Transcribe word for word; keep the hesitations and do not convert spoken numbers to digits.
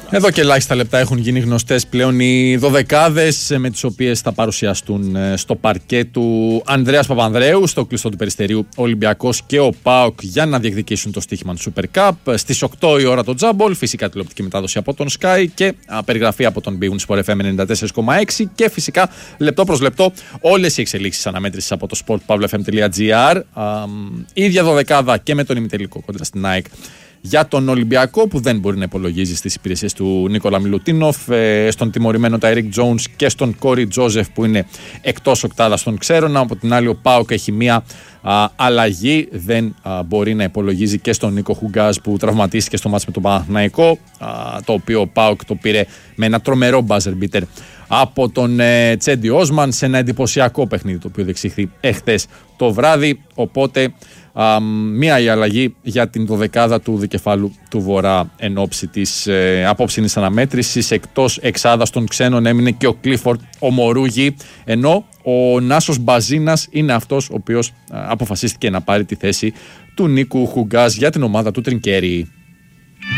Εδώ και ελάχιστα λεπτά έχουν γίνει γνωστές πλέον οι δωδεκάδες με τις οποίες θα παρουσιαστούν στο παρκέ του Ανδρέας Παπανδρέου, στο κλειστό του Περιστερίου Ολυμπιακός και ο ΠΑΟΚ για να διεκδικήσουν το στοίχημα του Super Cup. Στις οκτώ η ώρα το Τζάμπολ, φυσικά τηλεοπτική μετάδοση από τον Sky και α, περιγραφή από τον Big Win Sport εφ εμ ενενήντα τέσσερα κόμμα έξι και φυσικά λεπτό προς λεπτό όλες οι εξελίξεις αναμέτρησης από το sportpavlafm.gr. Ίδια δωδεκάδα και με τον ημιτελικό κόντρα στην ΑΕΚ για τον Ολυμπιακό που δεν μπορεί να υπολογίζει στις υπηρεσίες του Νίκολα Μιλουτίνοφ, στον τιμωρημένο Τάιρικ Τζόουνς και στον Κόρι Τζόζεφ που είναι εκτός οκτάδας των ξέρων. Από την άλλη ο ΠΑΟΚ έχει μία α, αλλαγή, δεν α, μπορεί να υπολογίζει και στον Νίκο Χουγκάζ που τραυματίστηκε στο μάτς με τον Παναθηναϊκό, α, το οποίο ο ΠΑΟΚ το πήρε με ένα τρομερό buzzer beater από τον ε, Τσέντι Όσμαν σε ένα εντυπωσιακό παιχνίδι το οποίο διεξήχθη εχθές το βράδυ. Οπότε α, μία η αλλαγή για την δωδεκάδα του δικεφάλου του Βορρά εν ώψη της ε, απόψινης αναμέτρησης. Εκτός εξάδας των ξένων έμεινε και ο Κλίφορντ ο Μορούγι, ενώ ο Νάσος Μπαζίνας είναι αυτός ο οποίος α, αποφασίστηκε να πάρει τη θέση του Νίκου Χουγκάζ για την ομάδα του Τρινκέρι.